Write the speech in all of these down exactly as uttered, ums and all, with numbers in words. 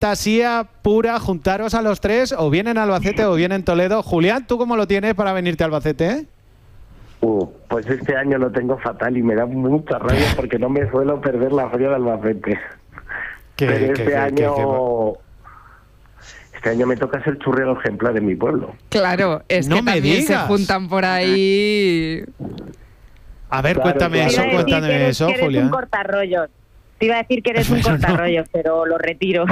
fantasía pura juntaros a los tres, o bien en Albacete o bien en Toledo. Julián, ¿tú cómo lo tienes para venirte a Albacete? Uh, pues este año lo tengo fatal y me da mucha rabia porque no me suelo perder la feria de Albacete. ¿Qué, Pero qué, este qué, año... qué, qué... Este año me toca ser churrero ejemplar de mi pueblo. Claro, es no que me también digas. se juntan por ahí. A ver, Claro, cuéntame claro. eso, Te iba a decir cuéntame que eres, eso, que eres Julián. un cortarrollos. Te iba a decir que eres un Bueno, no. cortarrollos, pero lo retiro.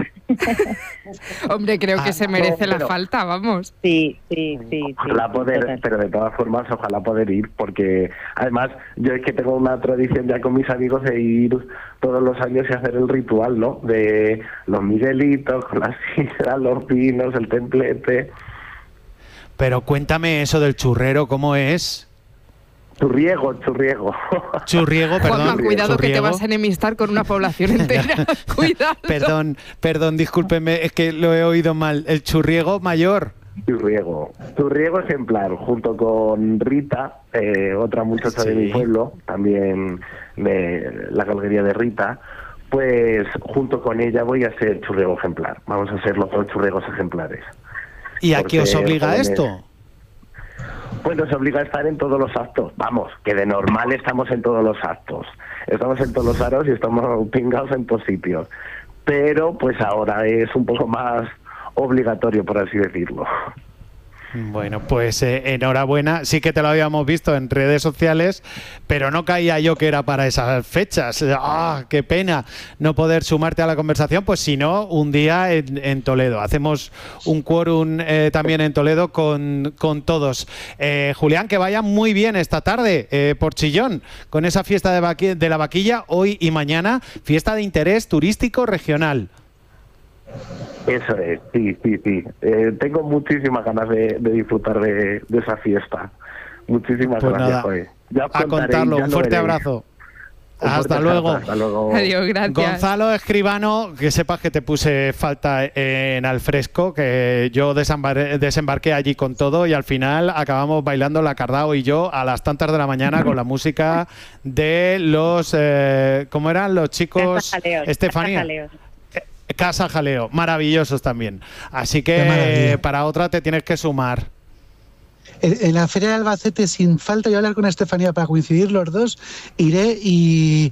Hombre, creo que Ah, se merece no, la pero- falta, vamos. Sí, sí, sí. sí, Ojalá poder, total. pero de todas formas, ojalá poder ir, porque además yo es que tengo una tradición ya con mis amigos de ir todos los años y hacer el ritual, ¿no? De los miguelitos, con las sidras, los pinos, el templete. Pero cuéntame eso del churrero, ¿cómo es? Churriego, churriego. Churriego, perdón. Juanma, cuidado que te churriego. vas a enemistar con una población entera. Cuidado. Perdón, perdón, discúlpeme, es que lo he oído mal. El churriego mayor. Churriego. Churriego ejemplar, junto con Rita, eh, otra muchacha Sí. de mi pueblo, también de la galería de Rita, pues junto con ella voy a ser churriego ejemplar. Vamos a ser los dos churriegos ejemplares. ¿Y a qué os Porque, obliga jóvenes, esto? Pues nos obliga a estar en todos los actos. Vamos, que de normal estamos en todos los actos. Estamos en todos los aros y estamos pingados en todos sitios. Pero pues ahora es un poco más obligatorio, por así decirlo. Bueno, pues eh, enhorabuena. Sí que te lo habíamos visto en redes sociales, pero no caía yo que era para esas fechas. ¡Ah, qué pena no poder sumarte a la conversación! Pues si no, un día en, en Toledo. Hacemos un quórum eh, también en Toledo con, con todos. Eh, Julián, que vaya muy bien esta tarde eh, por Chillón, con esa fiesta de, vaqui- de la vaquilla hoy y mañana, fiesta de interés turístico regional. Eso es, sí, sí, sí. Eh, tengo muchísimas ganas de, de disfrutar de, de esa fiesta. Muchísimas Pues gracias, nada, joder. Ya os a contaré, contarlo. ya Un lo fuerte veréis. abrazo. Un fuerte Hasta abrazo, luego. Hasta luego. Adiós, gracias. Gonzalo Escribano, que sepas que te puse falta en Alfresco, que yo desembar- desembarqué allí con todo y al final acabamos bailando la Cardao y yo a las tantas de la mañana con la música de los, eh, ¿cómo eran los chicos? Casa Jaleos, Estefanía. Casa Jaleos. Casa Jaleo, maravillosos también. Así Qué que maravilla. para otra te tienes que sumar. En, en la Feria de Albacete, sin falta, yo hablar con Estefanía para coincidir los dos, iré y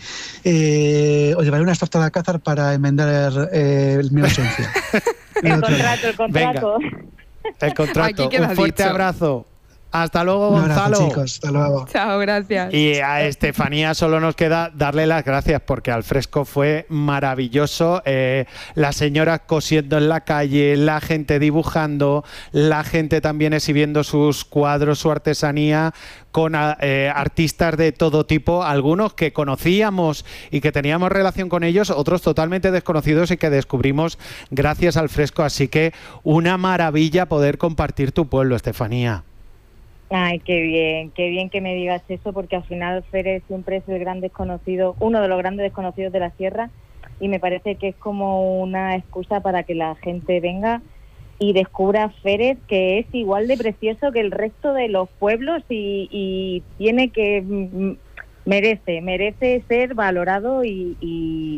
eh, os llevaré unas tortas de alcázar para enmendar eh, mi ausencia. El contrato, el contrato. El contrato. Aquí queda Un fuerte dicho. abrazo. Hasta luego, Un abrazo, Gonzalo. chicos. Hasta luego. Chao, gracias. Y a Estefanía solo nos queda darle las gracias porque Alfresco fue maravilloso. Eh, las señoras cosiendo en la calle, la gente dibujando, la gente también exhibiendo sus cuadros, su artesanía, con eh, artistas de todo tipo, algunos que conocíamos y que teníamos relación con ellos, otros totalmente desconocidos y que descubrimos gracias al Fresco. Así que una maravilla poder compartir tu pueblo, Estefanía. Ay, qué bien, qué bien que me digas eso, porque al final Férez siempre es el gran desconocido, uno de los grandes desconocidos de la sierra, y me parece que es como una excusa para que la gente venga y descubra Férez, que es igual de precioso que el resto de los pueblos y, y tiene que mm, merece, merece ser valorado y, y,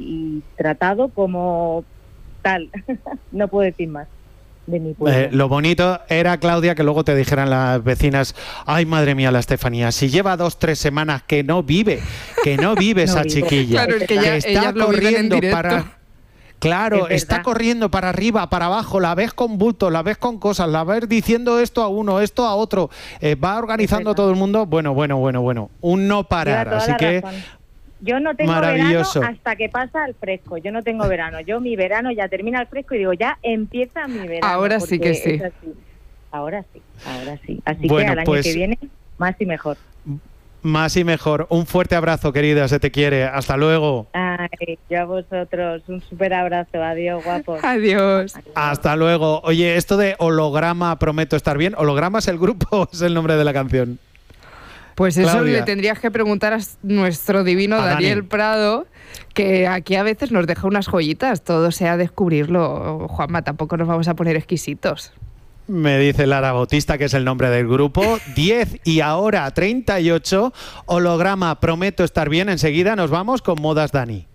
y tratado como tal. No puedo decir más de mi pueblo. Eh, lo bonito era, Claudia, que luego te dijeran las vecinas: ay, madre mía, la Estefanía, si lleva dos, tres semanas que no vive, que no vive No esa vive. chiquilla. Claro, es que ya- está ellas lo viven en corriendo directo. para... Claro, Es está verdad. corriendo para arriba, para abajo, la ves con bultos, la ves con cosas, la ves diciendo esto a uno, esto a otro, eh, va organizando Es verdad. todo el mundo. Bueno, bueno, bueno, bueno, un no Lleva parar, toda así la que... razón. Yo no tengo maravilloso. verano hasta que pasa el fresco. Yo no tengo verano. Yo mi verano ya termina el fresco y digo, ya empieza mi verano. Ahora sí porque que sí. es así. Ahora sí, ahora sí. Así Bueno, que al año pues- que viene, más y mejor. Más y mejor. Un fuerte abrazo, querida, se te quiere. Hasta luego. Ay, yo a vosotros, un súper abrazo. Adiós, guapos. Adiós. Adiós. Hasta luego. Oye, esto de holograma, prometo estar bien. ¿Holograma es el grupo o es el nombre de la canción? Pues eso Claudia. le tendrías que preguntar a nuestro divino A Dani. Daniel Prado, que aquí a veces nos deja unas joyitas, todo sea descubrirlo. Juanma, tampoco nos vamos a poner exquisitos. Me dice Lara Bautista, que es el nombre del grupo. diez y ahora treinta y ocho. Holograma, prometo estar bien. Enseguida nos vamos con Modas Dani.